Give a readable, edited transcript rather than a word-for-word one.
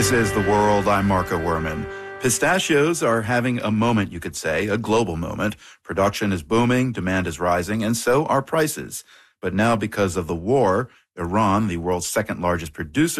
This is The World. I'm Marco Werman. Pistachios are having a moment, you could say, a global moment. Production is booming, demand is rising, and so are prices. But now, because of the war, Iran, the world's second largest producer